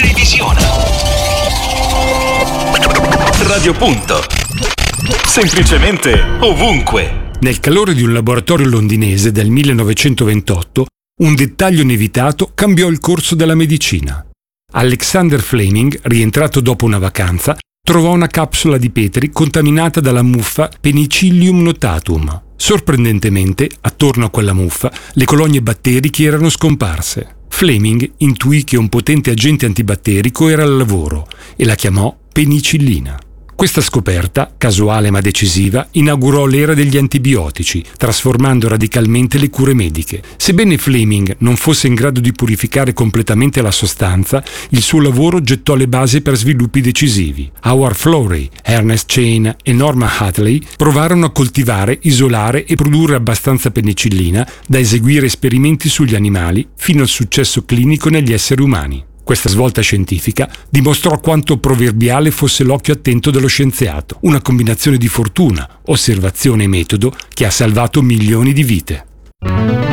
televisione. Radio Punto. Semplicemente ovunque. Nel calore di un laboratorio londinese del 1928, un dettaglio inevitato cambiò il corso della medicina. Alexander Fleming, rientrato dopo una vacanza, trovò una capsula di Petri contaminata dalla muffa Penicillium notatum. Sorprendentemente, attorno a quella muffa, le colonie batteriche erano scomparse. Fleming intuì che un potente agente antibatterico era al lavoro e la chiamò penicillina. Questa scoperta, casuale ma decisiva, inaugurò l'era degli antibiotici, trasformando radicalmente le cure mediche. Sebbene Fleming non fosse in grado di purificare completamente la sostanza, il suo lavoro gettò le basi per sviluppi decisivi. Howard Florey, Ernest Chain e Norman Hadley provarono a coltivare, isolare e produrre abbastanza penicillina da eseguire esperimenti sugli animali fino al successo clinico negli esseri umani. Questa svolta scientifica dimostrò quanto proverbiale fosse l'occhio attento dello scienziato, una combinazione di fortuna, osservazione e metodo che ha salvato milioni di vite.